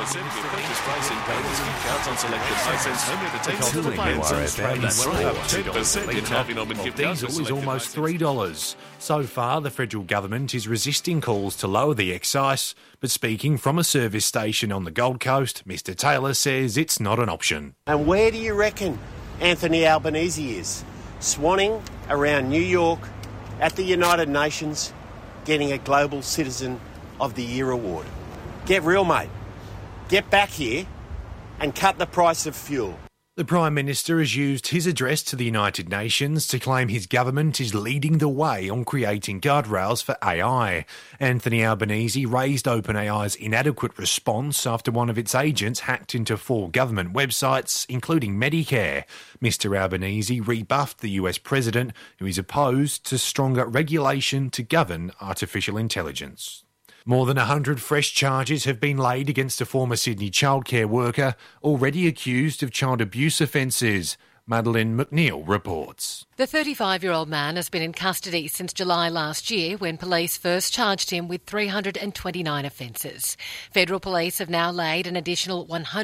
purchase price in payments, discounts on selected items, home entertainment, appliances, trade, and we'll have 10% in Harvey Norman gift cards. Diesel is almost $3. So far, the federal government is resisting calls to lower the excise, but speaking from a service station on the Gold Coast, Mr Taylor says it's not an option. And where do you reckon Anthony Albanese is? Swanning around New York at the United Nations, getting a Global Citizen of the Year award. Get real, mate. Get back here and cut the price of fuel. The Prime Minister has used his address to the United Nations to claim his government is leading the way on creating guardrails for AI. Anthony Albanese raised OpenAI's inadequate response after one of its agents hacked into 4 government websites, including Medicare. Mr Albanese rebuffed the US President, who is opposed to stronger regulation to govern artificial intelligence. More than 100 fresh charges have been laid against a former Sydney childcare worker already accused of child abuse offences. Madeleine McNeil reports. The 35-year-old man has been in custody since July last year when police first charged him with 329 offences. Federal police have now laid an additional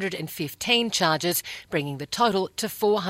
115 charges, bringing the total to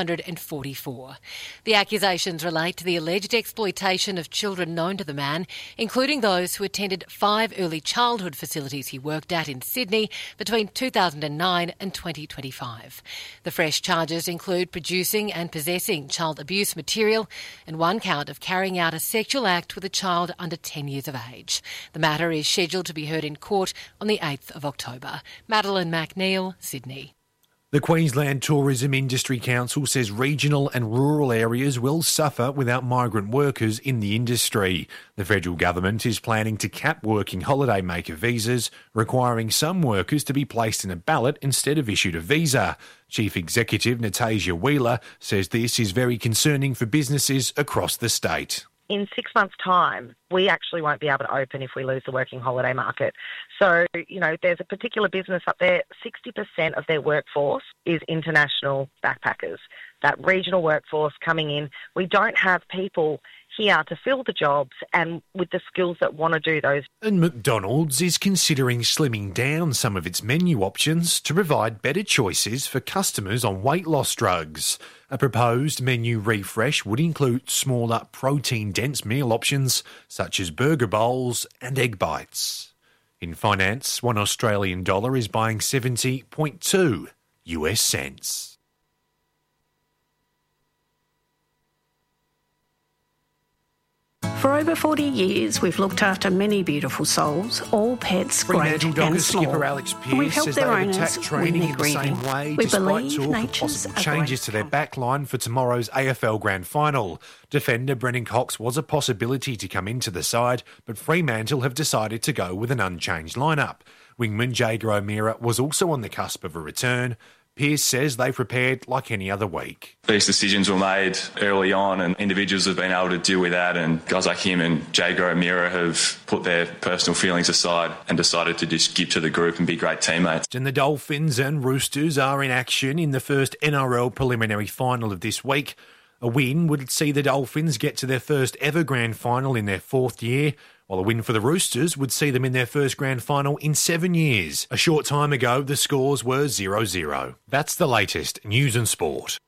444. The accusations relate to the alleged exploitation of children known to the man, including those who attended 5 early childhood facilities he worked at in Sydney between 2009 and 2025. The fresh charges include producing and possessing child abuse material and 1 count of carrying out a sexual act with a child under 10 years of age. The matter is scheduled to be heard in court on the 8th of October. Madeleine McNeil, Sydney. The Queensland Tourism Industry Council says regional and rural areas will suffer without migrant workers in the industry. The federal government is planning to cap working holidaymaker visas, requiring some workers to be placed in a ballot instead of issued a visa. Chief Executive Natasha Wheeler says this is very concerning for businesses across the state. In 6 months' time, we actually won't be able to open if we lose the working holiday market. So, there's a particular business up there, 60% of their workforce is international backpackers. That regional workforce coming in, we don't have people here to fill the jobs and with the skills that want to do those. And McDonald's is considering slimming down some of its menu options to provide better choices for customers on weight loss drugs. A proposed menu refresh would include smaller protein-dense meal options such as burger bowls and egg bites. In finance, $1 Australian dollar is buying 70.2 US cents. For over 40 years, we've looked after many beautiful souls, all pets, great and small. Skipper Alex Pearce We've helped says their they would owners attack training in the same way, we despite believe talk of nature's possible a changes great to their backline for tomorrow's AFL Grand Final. Defender Brennan Cox was a possibility to come into the side, but Fremantle have decided to go with an unchanged lineup. Wingman Jaeger O'Meara was also on the cusp of a return. Pearce says they prepared like any other week. These decisions were made early on and individuals have been able to deal with that, and guys like him and Jaeger O'Meara have put their personal feelings aside and decided to just give to the group and be great teammates. And the Dolphins and Roosters are in action in the first NRL preliminary final of this week. A win would see the Dolphins get to their first ever grand final in their 4th year, while a win for the Roosters would see them in their first grand final in 7 years. A short time ago, the scores were 0-0. That's the latest news and sport.